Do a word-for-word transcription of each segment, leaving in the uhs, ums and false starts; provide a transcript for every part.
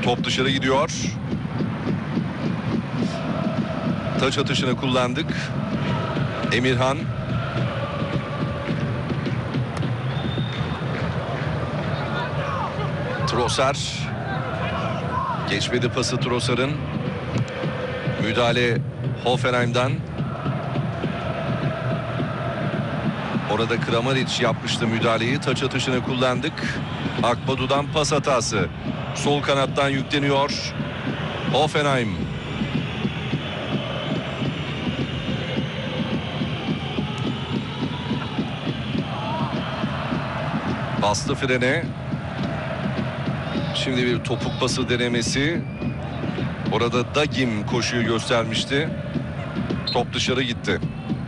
Top dışarı gidiyor. Taç atışını kullandık. Emirhan. Trossard. Geçmedi pası Trossard'ın. Müdahale Hoffenheim'dan. Orada Kramaric yapmıştı müdahaleyi. Taç atışını kullandık. Akbadu'dan pas hatası. Sol kanattan yükleniyor Hoffenheim. Bastı frene. Şimdi bir topuk pası denemesi. Orada Dagim koşuyu göstermişti. Top dışarı gitti.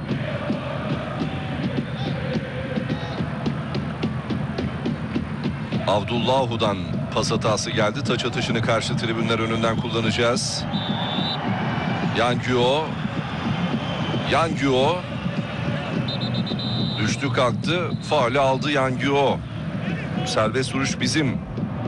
Avdullahu'dan pas hatası geldi. Taç atışını karşı tribünler önünden kullanacağız. Yangüo. Yangüo. Düştü kalktı. Faulü aldı Yangüo. Serbest vuruş bizim.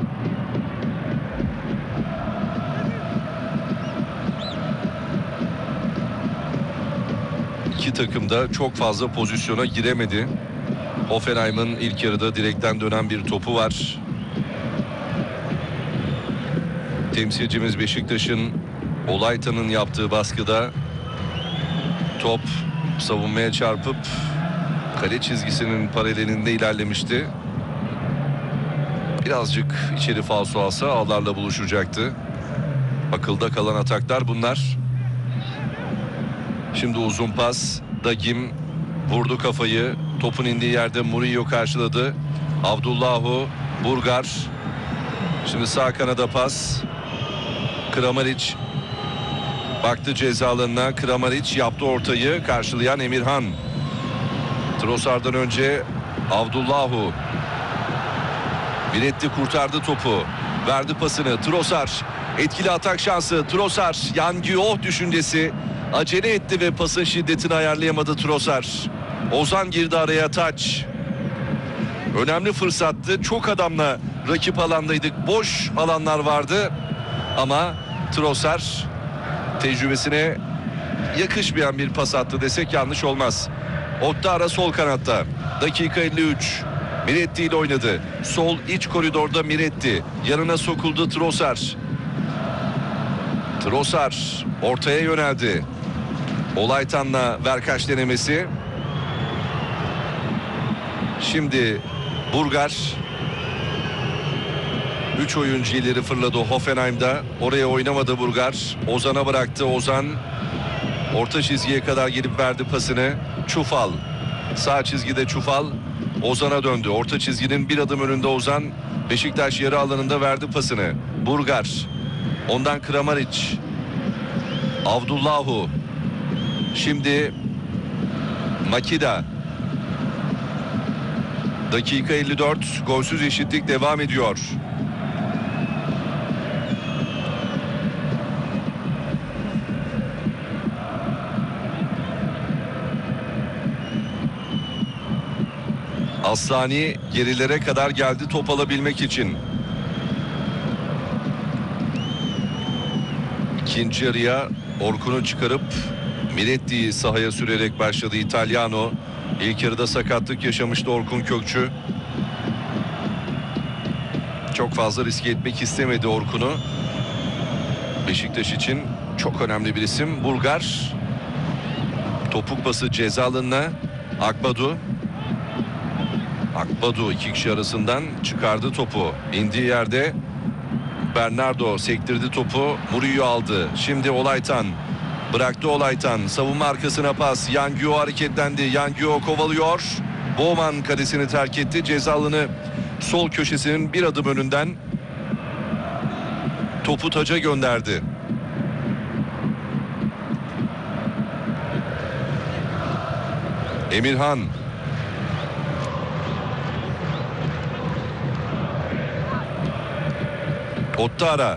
İki takım da çok fazla pozisyona giremedi. Hoffenheim'ın ilk yarıda direkten dönen bir topu var. Temsilcimiz Beşiktaş'ın Olaytan'ın yaptığı baskıda top savunmaya çarpıp kale çizgisinin paralelinde ilerlemişti. Birazcık içeri falso alsa ağlarla buluşacaktı. Akılda kalan ataklar bunlar. Şimdi uzun pas. Dagim vurdu kafayı. Topun indiği yerde Murillo karşıladı. Avdullahu, Burgar. Şimdi sağ kanada pas. Kramaric baktı ceza alanına. Kramaric yaptı ortayı. Karşılayan Emirhan. Trossard'dan önce Avdullahu. Miretti kurtardı topu. Verdi pasını. Trossard. Etkili atak şansı. Trossard. Yangüo düşüncesi. Acele etti ve pasın şiddetini ayarlayamadı Trossard. Ozan girdi araya, Taç. Önemli fırsattı. Çok adamla rakip alandaydık. Boş alanlar vardı. Ama Trossard tecrübesine yakışmayan bir pas attı desek yanlış olmaz. Ottara sol kanatta. Dakika elli üç. Miretti ile oynadı. Sol iç koridorda Miretti. Yanına sokuldu Trossard. Trossard ortaya yöneldi. Olaytan'la Verkaç denemesi. Şimdi Burgar. Üç oyuncu ileri fırladı Hoffenheim'da. Oraya oynamadı Burgar. Ozan'a bıraktı. Ozan orta çizgiye kadar gelip verdi pasını. Çufal. Sağ çizgide Çufal. Ozan'a döndü. Orta çizginin bir adım önünde Ozan. Beşiktaş yarı alanında verdi pasını. Burgar. Ondan Kramaric. Avdullahu. Şimdi Makida. Dakika elli dört. Golsüz eşitlik devam ediyor. Aslani gerilere kadar geldi top alabilmek için. İkinci yarıya Orkun'u çıkarıp Miretti'yi sahaya sürerek başladı İtalyano. İlk yarıda sakatlık yaşamıştı Orkun Kökçü. Çok fazla riske etmek istemedi Orkun'u. Beşiktaş için çok önemli bir isim. Burgar. Topuk pası ceza alanına. Akbadu. Akbadu iki kişi arasından çıkardı topu. İndiği yerde Bernardo sektirdi topu. Murillo aldı. Şimdi Olaytan. Bıraktı Olaytan. Savunma arkasına pas. Yangüo hareketlendi. Yangüo kovalıyor. Bowman kalesini terk etti. Ceza alanı sol köşesinin bir adım önünden topu taca gönderdi. Emirhan. Ottara.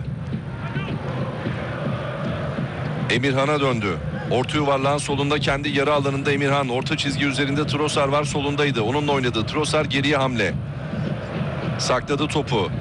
Emirhan'a döndü. Orta yuvarlağın solunda kendi yarı alanında Emirhan. Orta çizgi üzerinde Trossard var, solundaydı. Onunla oynadı. Trossard geriye hamle. Sakladı topu.